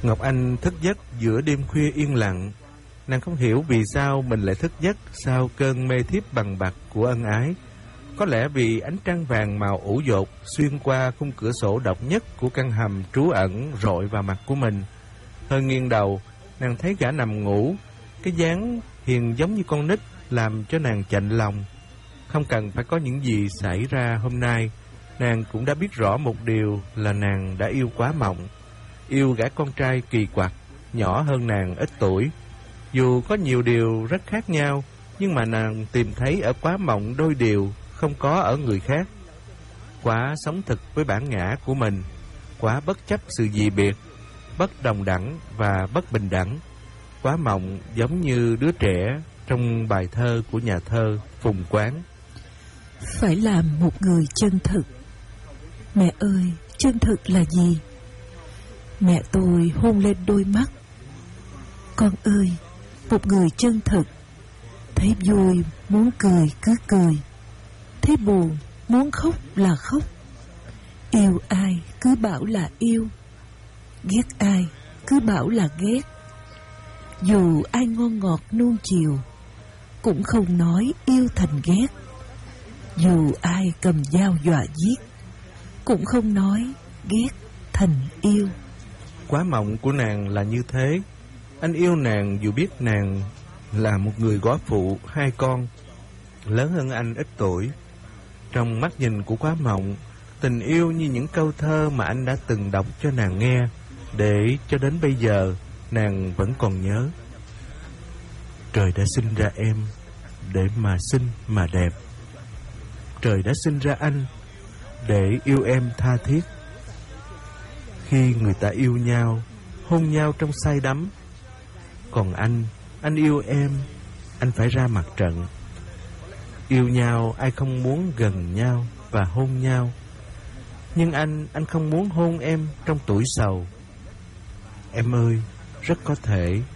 Ngọc Anh thức giấc giữa đêm khuya yên lặng. Nàng không hiểu vì sao mình lại thức giấc sau cơn mê thiếp bằng bạc của ân ái. Có lẽ vì ánh trăng vàng màu ủ dột xuyên qua khung cửa sổ độc nhất của căn hầm trú ẩn rọi vào mặt của mình. Hơi nghiêng đầu, nàng thấy gã nằm ngủ. Cái dáng hiền giống như con nít làm cho nàng chạnh lòng. Không cần phải có những gì xảy ra hôm nay, nàng cũng đã biết rõ một điều là nàng đã yêu Quá Mộng. Yêu gã con trai kỳ quặc, nhỏ hơn nàng ít tuổi. Dù có nhiều điều rất khác nhau, nhưng mà nàng tìm thấy ở Quá Mộng đôi điều không có ở người khác. Quá sống thực với bản ngã của mình, Quá bất chấp sự dị biệt, bất đồng đẳng và bất bình đẳng. Quá Mộng giống như đứa trẻ trong bài thơ của nhà thơ Phùng Quán. Phải làm một người chân thực. Mẹ ơi, chân thực là gì? Mẹ tôi hôn lên đôi mắt. Con ơi, một người chân thực. Thấy vui muốn cười cứ cười, thấy buồn muốn khóc là khóc. Yêu ai cứ bảo là yêu, ghét ai cứ bảo là ghét. Dù ai ngon ngọt nuông chiều, cũng không nói yêu thành ghét. Dù ai cầm dao dọa giết, cũng không nói ghét thành yêu. Quá Mộng của nàng là như thế. Anh yêu nàng dù biết nàng là một người góa phụ 2 con, lớn hơn anh ít tuổi. Trong mắt nhìn của Quá Mộng, tình yêu như những câu thơ mà anh đã từng đọc cho nàng nghe, để cho đến bây giờ nàng vẫn còn nhớ. Trời đã sinh ra em để mà xinh mà đẹp. Trời đã sinh ra anh để yêu em tha thiết. Khi người ta yêu nhau, hôn nhau trong say đắm. Còn anh yêu em, anh phải ra mặt trận. Yêu nhau ai không muốn gần nhau và hôn nhau. Nhưng anh không muốn hôn em trong tuổi sầu. Em ơi, rất có thể